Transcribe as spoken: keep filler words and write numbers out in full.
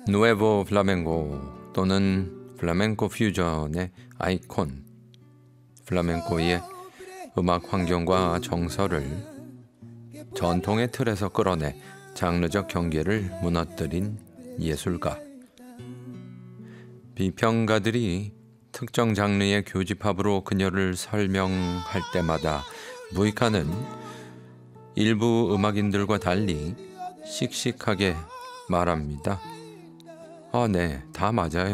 누에보 플라멩고 또는 플라멩코 퓨전의 아이콘, 플라멩코의 음악 환경과 정서를 전통의 틀에서 끌어내 장르적 경계를 무너뜨린 예술가. 비평가들이 특정 장르의 교집합으로 그녀를 설명할 때마다 무이카는 일부 음악인들과 달리 씩씩하게 말합니다. 아, 네, 다 맞아요.